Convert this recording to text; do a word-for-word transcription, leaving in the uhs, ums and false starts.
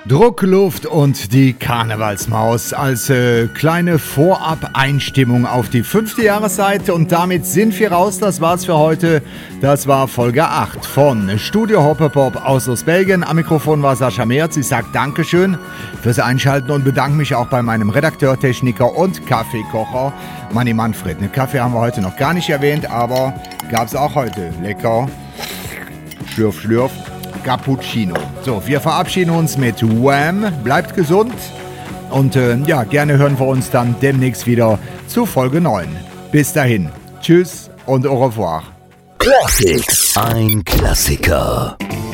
Druckluft und die Karnevalsmaus als äh, kleine Vorab-Einstimmung auf die fünfte Jahreszeit. Und damit sind wir raus. Das war's für heute. Das war Folge acht von Studio Hoppepop aus Belgien. Am Mikrofon war Sascha Merz. Ich sage Dankeschön fürs Einschalten und bedanke mich auch bei meinem Redakteur, Techniker und Kaffeekocher, Manni Manfred. Den Kaffee haben wir heute noch gar nicht erwähnt, aber gab's auch heute. Lecker. Schlürf, schlürf. Cappuccino. So, wir verabschieden uns mit Wham. Bleibt gesund und äh, ja, gerne hören wir uns dann demnächst wieder zu Folge neun. Bis dahin. Tschüss und au revoir. Classics. Ein Klassiker.